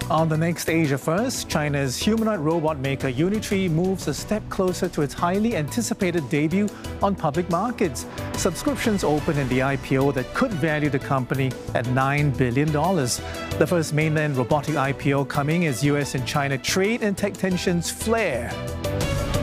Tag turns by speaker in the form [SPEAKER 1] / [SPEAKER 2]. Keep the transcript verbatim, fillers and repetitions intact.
[SPEAKER 1] On the next Asia First, China's humanoid robot maker Unitree moves a step closer to its highly anticipated debut on public markets. Subscriptions open in the I P O that could value the company at nine billion dollars. The first mainland robotic I P O coming as U S and China trade and tech tensions flare.